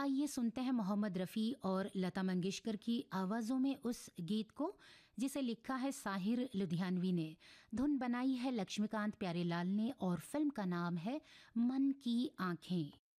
आइए सुनते हैं मोहम्मद रफ़ी और लता मंगेशकर की आवाज़ों में उस गीत को जिसे लिखा है साहिर लुधियानवी ने, धुन बनाई है लक्ष्मीकांत प्यारेलाल ने और फिल्म का नाम है मन की आँखें।